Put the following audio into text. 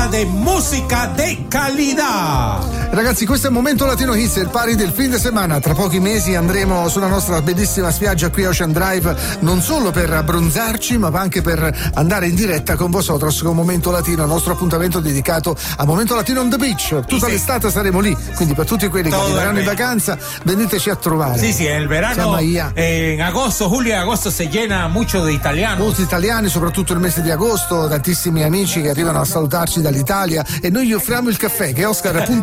de música de calidad. Ragazzi, questo è il Momento Latino Hits, il pari del fine settimana. Tra pochi mesi andremo sulla nostra bellissima spiaggia qui a Ocean Drive, non solo per abbronzarci ma anche per andare in diretta con vosotros con Momento Latino, il nostro appuntamento dedicato a Momento Latino on the Beach. Tutta l'estate saremo lì, quindi per tutti quelli che arriveranno in vacanza veniteci a trovare. Sí, el verano en agosto, julio y agosto se llena mucho de italianos. Molti italiani, soprattutto il mese di agosto, tantissimi amici che arrivano a salutarci dall'Italia, e noi gli offriamo il caffè che Oscar